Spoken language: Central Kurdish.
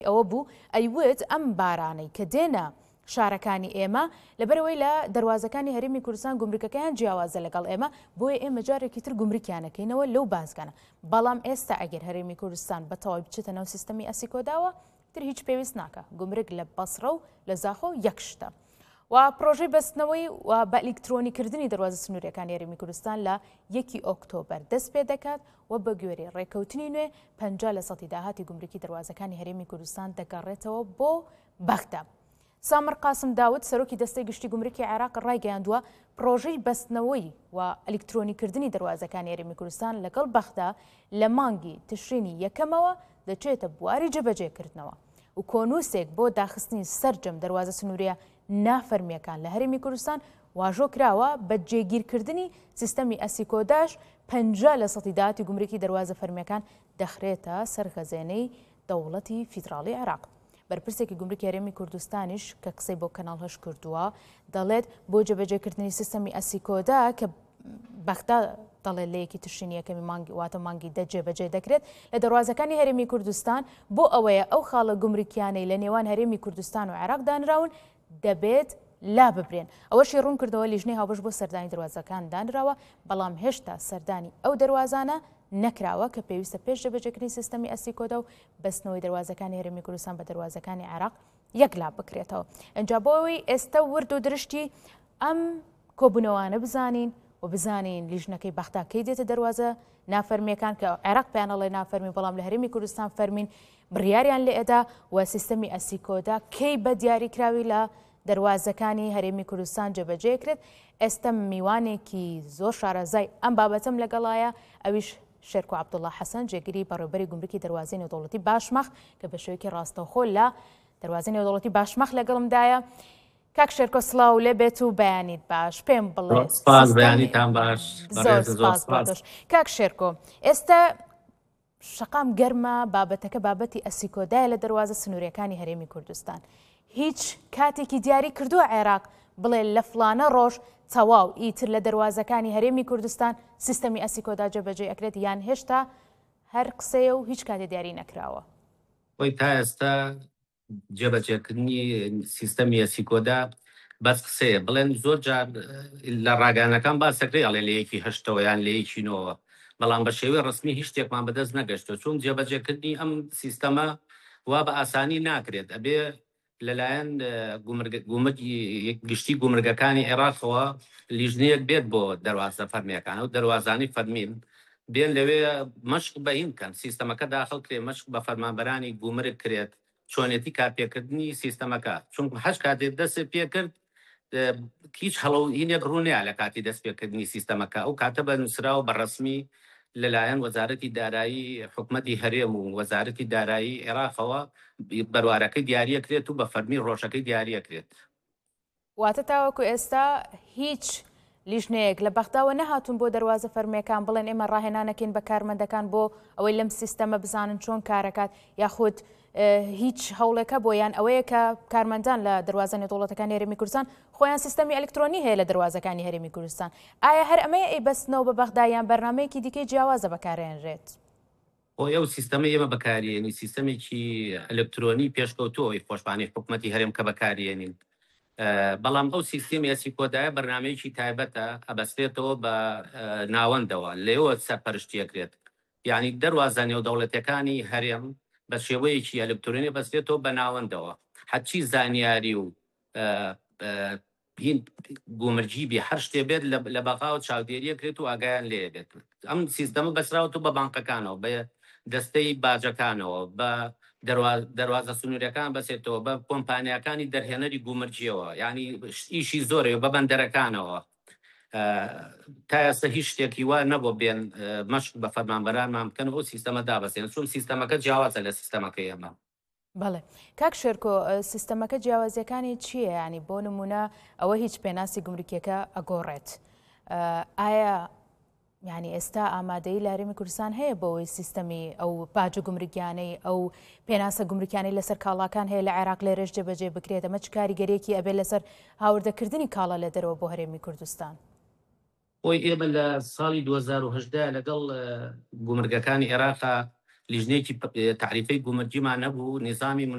ئەوە بوو ئەیوت ئەم بارانەی کە دێنە شارەکانی ئێمە لەبەرەوەی لە دەواازەکانی هەرێمی کوردستان گومرگەکەیان جیاوازە لەگەڵ ئێمە بۆیە ئێمە جارێکی تر گومرکیانەکەینەوە لەو بازگانە بەڵام ئێستا ئەگەر هەرێمی کوردستان بەتەواوی بچێتە ناو سیستەمی ئەسیکۆداوە تر هیچ پێویست ناکە گومرگ لە بەسڕە و لە زاخۆ یەک شتە و پرۆژەی بەستنەوەی و بە ئەلکترۆنیکردنی دەواازە سنووریەکانی هەرێمی کوردستان لە 1 ئۆکتۆبەر دەست پێ دەکات و بە گوێرەی ڕێکەوتنی نوێ 50% داهاتی گومرگی دەواازەکانی هەرێمی کوردستان دەگەڕێتەوە بۆ بەختە. سامر قاسم داود سەرۆکی دەستەی گشتی گومرکی عێراق ڕایگەیاندووە پرۆژەی بەستنەوەی و ئەلکترۆنیکردنی دەواازەکانی هەرێمی کوردستان لەگەڵ بەختە لە مانگی تشرینی یەکەمەوە دەچێتە بواری جێبەجێکردنەوە و کۆنووسێک بۆ داخستنی سەرجەم دەواازە سنووریە نافەرمیەکان لە هەرێمی کوردستان واژۆ کراوە بە جێگیرکردنی سیستەمی ئەسیکۆداش 50% داهاتی گومرکی دەواازە فەرمیەکان دەخرێتە سەرخەزێنەی دەوڵەتی فیدراڵی عێراق. بەرپرسێکی گومرکی هەرێمی کوردستانیش کە قسەی بۆ کەناڵ هەش کردووە دەڵێت بۆ جێبەجێکردنی سیستەمی ئەسیکۆدا کە بەختە دەڵێت لە یەکی تشرینی یەکەمی مانگی واتە مانگی جێبەجێ دەکرێت لە دەواازەکانی هەرێمی کوردستان بۆ ئەوەیە ئەو خاڵە گومرکیانەی لە نێوان هەرێمی کوردستان و عێراق دانراون دەبێت لا ببرێن. ئەوەشی ڕوون کردەوە لیژنەی هاوبەش بۆ سەردانی دەواازەکان دانراوە بەڵام هێشتا سەردانی ئەو دەواازانە نەکراوە کە پێویستە پێش جێبەجێکردنی سیستەمی ئەسیکۆدا و بەستنەوەی دەواازەکانی هەرێمی کوردستان بە دەواازەکانی عێراق یەکلا بکرێتەوە. ئەنجا بۆەوەی ئێستا ورد و درشتی ئەم کۆبوونەوانە بزانین و بزانین لیژنەکەی بەختە کەی دێتە دەواازە نافەرمیەکان کە عێراق پێیانەڵێ نافەرمی بەڵام لە هەرێمی کوردستان فەرمین بڕیاریان لێ ئەدا و سیستەمی ئەسیکۆدا کەی بە دیاریکراوی لە دەواازەکانی هەرێمی کوردستان جێبەجێکرێت. ئێستا میوانێکی زۆر شارەزای ئەم بابەتم لەگەڵایە ئەویش شێرکۆ عەبدوڵڵا حەسەن جێگیری بەڕێوەبەری گومرکی دەواازەی نێودەوڵەتی باشمەخ کە بە شێوەیەکی ڕاستەوخۆ لە دەواازەی نێودەوڵەتی باشمەخ لەگەڵمدایە. کاک شێرکۆ سڵاو لێ بێت و بەیانیت باش پێم بڵێ. بەیانیتان باش. کاک شێرکۆ ئێستا شەقام گەرمە بابەتەکە بابەتی ئەسیکۆدایە لە دەواازە سنووریەکانی هەرێمی کوردستان. هیچ کاتێکی دیاری کردووە عێراق بڵێ لە فلانە ڕۆژ تەواو ئیتر لە دەواازەکانی هەرێمی کوردستان سیستەمی ئەسیکۆدا جێبەجێ ئەکرێت یان هێشتا هەر قسەیە و هیچ کاتێ دیاری نەکراوە؟ وەی تا ئێستا جێبەجێکردنی سیستەمی ئەسیکۆدا بەس قسەیە بڵێن زۆر جار لە ڕاگانەکان باسەکرێ ئەڵێ لە یەکی هەشتەوە یان لە یەکینەوە بەڵام بە شێوەی ڕسمی هیچ شتێکمان بەدەست نەگەشتەوە چون جێبەجێکردنی ئەم سیستەمە وا بە ئاسانی ناکرێت ئەبێ لەلایەن گشتی گومرگەکانی عێراقەوە لیژنەیەک بێت بۆ دەواازە فەرمیەکان و دەواازانی فەرمین بێن لەوێ مەشق بەهین کەن سیستەمەکە داخل کرێ مەشق بە فەرمانبەرانی گومرگ کرێت چۆنێتی کارپێکردنی سیستەمەکە چون هەش کاتێک دەست پێکرد هیچ هەڵەوهینێک ڕوونیا لە کاتی دەست پێکردنی سیستەمەکە ئەو کاتە بە نووسراوە بە ڕسمی لەلایەن وەزارەتی دارایی حکومەتی هەرێم و وەزارەتی دارایی عێراقەوە بەروارەکەی دیاریەکرێت و بە فەرمی ڕۆژەکەی دیاریەکرێت. واتە تاوەکو ئێستا هیچ لیژنەیەک لە بەختاوە نەهاتون بۆ دەواازە فەرمیەکان بڵێن ئێمە ڕاهێنانەکەین بە کارمەندەکان بۆ ئەوەی لەم سیستەمە بزانن چۆن کارەکات یاخود هیچ هەوڵێکە بۆیان ئەوەیە کە کارمەندان لە دەواازە نێودەوڵەتەکانی هەرێمی کوردستان خۆیان سیستەمی ئەلکترۆنی هەیە لە دەواازەکانی هەرێمی کوردستان ئایا هەر ئەمەیە ئەی بەستنەوە بە بەختایان بەرنامەیەکی دیکەی جیاوازە بەکارهێنرێت؟ ئەو سیستەمە ئێمە بەکارێنی سیستەمێکی ئەلکترۆنی پێشکەوتۆی خۆشبانی حکومەتی هەرێم کە بەکارێنین بەڵام ئەو سیستەمی ئەسیکۆدایە بەرنامەیەکی تایبەتە ئەبەستێتەوە بە ناوەندەوە لێوە سەرپەرشتیەکرێت یعنی دەواازە نێودەوڵەتیەکانی هەرێم بە شێوەیەکی ئەلکترۆنی بەستێتەوە بە ناوەندەوە حەچی زانیاری و گومرجی بێ هەر شتێ بێت لە بەقا و چاودێریەکرێت و ئاگایان لێ بێت ئەم سیستەمە بەسراوەوە بە بانقەکانەوە بە دەستەی باجەکانەوە بە دەواازە سنووریەکان بەسێتەوە بە کۆمپانیەکانی دەرهێنەری گومرجیەوە یعنی ئیشی زۆرەوە بە بەندەرەکانەوە تا ئێستا هیچ شتێکی وا نەبوو بێن مەشق بە فەرمانبەرانمان بکەن بۆ سیستەمە دابەزێن چون سیستەمەکە جیاوازە لە سیستەمەکەی ئێمە. بەڵێ کاک شێرکۆ سیستەمەکە جیاوازیەکانی چییە ینی بۆ نمونە ئەوە هیچ پێناسی گومرکیەکە ئەگۆڕێت ئایا یعنی ئێستا ئامادەی لە هەرێمی کوردستان هەیە بۆەوەی سیستەمی ئەو باجە گومرگیانەی ئەو پێناسە گومرکیانەی لەسەر کاڵاکان هەیە لە عێراق لێرەش جێبەجێ بکرێت ئەمە چ کاریگەرێکی ئەبێت لەسەر هاوردەکردنی کاڵە لە دەرەوە بۆ هەرێمی کوردستان؟ ئەوی ئێمە لە ساڵی 2010 لەگەڵ گومرگەکانی عێراق لیژنێکی تعریفەی گومرجیمان نەبوو نظامی